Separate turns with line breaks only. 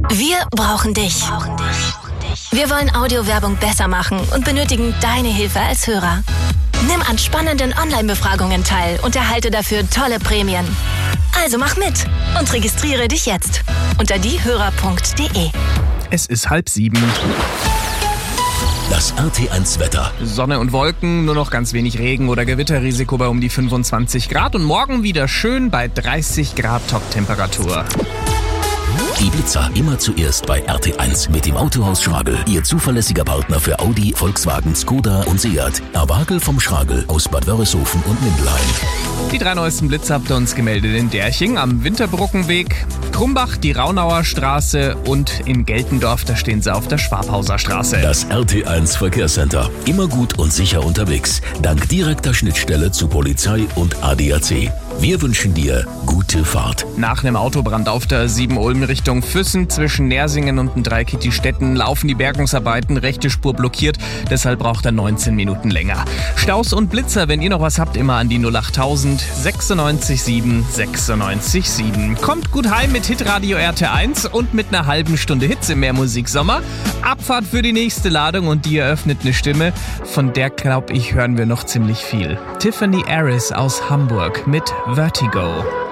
Wir brauchen dich. Wir wollen Audiowerbung besser machen und benötigen deine Hilfe als Hörer. Nimm an spannenden Online-Befragungen teil und erhalte dafür tolle Prämien. Also mach mit und registriere dich jetzt unter diehörer.de.
Es ist 6:30.
Das RT1 Wetter.
Sonne und Wolken, nur noch ganz wenig Regen oder Gewitterrisiko bei um die 25 Grad und morgen wieder schön bei 30 Grad Top-Temperatur.
Die Blitzer immer zuerst bei RT1 mit dem Autohaus Schragel. Ihr zuverlässiger Partner für Audi, Volkswagen, Skoda und Seat. Erwagel vom Schragel aus Bad Wörishofen und Mindelheim.
Die 3 neuesten Blitze habt ihr uns gemeldet in Derching am Winterbrückenweg, Krumbach, die Raunauer Straße und in Geltendorf, da stehen sie auf der Schwabhauser Straße.
Das RT1 Verkehrscenter. Immer gut und sicher unterwegs. Dank direkter Schnittstelle zu Polizei und ADAC. Wir wünschen dir gute Fahrt.
Nach einem Autobrand auf der 7 Ulm Richtung Füssen zwischen Nersingen und den Dreikitti-Städten laufen die Bergungsarbeiten, rechte Spur blockiert, deshalb braucht er 19 Minuten länger. Staus und Blitzer, wenn ihr noch was habt, immer an die 08000 96 7 96 7. Kommt gut heim mit Hitradio RT1 und mit einer halben Stunde Hits im Mehrmusiksommer. Abfahrt für die nächste Ladung und die eröffnet eine Stimme, von der, glaub ich, hören wir noch ziemlich viel. Tiffany Aris aus Hamburg mit Vertigo.